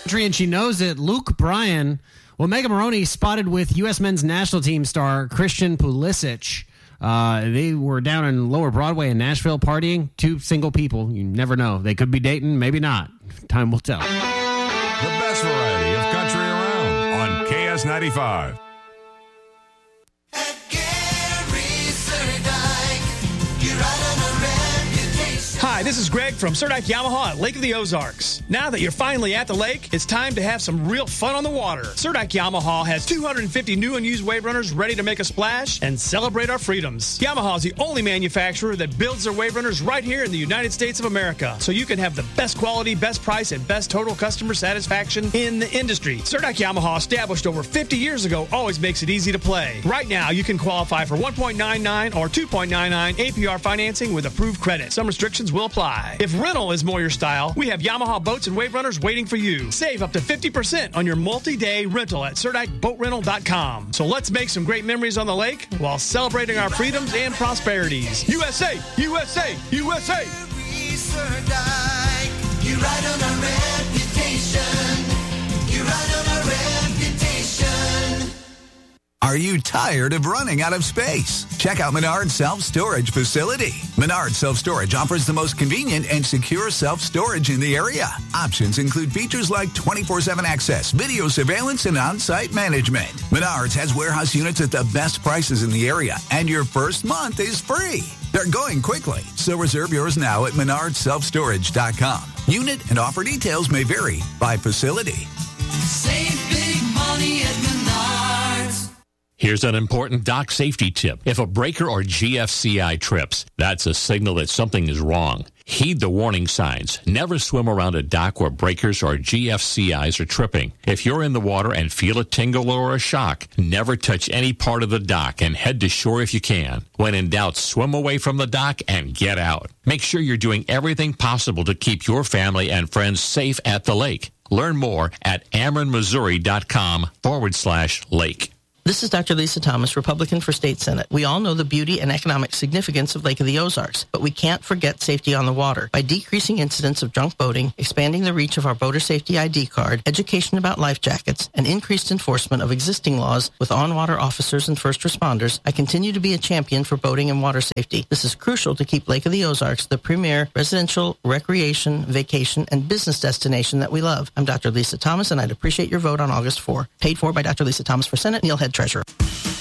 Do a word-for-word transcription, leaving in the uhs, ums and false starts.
And she knows it. Luke Bryan, well, Mega Maroney spotted with U S men's national team star Christian Pulisic. Uh, they were down in Lower Broadway in Nashville partying. Two single people. You never know. They could be dating, maybe not. Time will tell. The best variety of country around on K S ninety-five. Hi, this is Greg from Surdike Yamaha at Lake of the Ozarks. Now that you're finally at the lake, it's time to have some real fun on the water. Surdike Yamaha has two hundred fifty new and used wave runners ready to make a splash and celebrate our freedoms. Yamaha is the only manufacturer that builds their wave runners right here in the United States of America, so you can have the best quality, best price, and best total customer satisfaction in the industry. Surdike Yamaha, established over fifty years ago, always makes it easy to play. Right now, you can qualify for one point nine nine or two point nine nine A P R financing with approved credit. Some restrictions will apply. If rental is more your style, we have Yamaha boats and wave runners waiting for you. Save up to fifty percent on your multi-day rental at Surdike Boat Rental dot com. So let's make some great memories on the lake while celebrating our freedoms and prosperities. U S A! U S A! U S A! Surdike, you ride on our reputation. You ride on our reputation. Are you tired of running out of space? Check out Menard Self-Storage Facility. Menard Self-Storage offers the most convenient and secure self-storage in the area. Options include features like twenty-four seven access, video surveillance, and on-site management. Menards has warehouse units at the best prices in the area, and your first month is free. They're going quickly, so reserve yours now at Menard Self Storage dot com. Unit and offer details may vary by facility. Save big money at Menards. Here's an important dock safety tip. If a breaker or G F C I trips, that's a signal that something is wrong. Heed the warning signs. Never swim around a dock where breakers or G F C Is are tripping. If you're in the water and feel a tingle or a shock, never touch any part of the dock and head to shore if you can. When in doubt, swim away from the dock and get out. Make sure you're doing everything possible to keep your family and friends safe at the lake. Learn more at Ameren Missouri dot com forward slash lake. This is Doctor Lisa Thomas, Republican for State Senate. We all know the beauty and economic significance of Lake of the Ozarks, but we can't forget safety on the water. By decreasing incidents of drunk boating, expanding the reach of our boater safety I D card, education about life jackets, and increased enforcement of existing laws with on-water officers and first responders, I continue to be a champion for boating and water safety. This is crucial to keep Lake of the Ozarks the premier residential, recreation, vacation, and business destination that we love. I'm Doctor Lisa Thomas, and I'd appreciate your vote on August fourth. Paid for by Doctor Lisa Thomas for Senate, Neil Head Treasurer.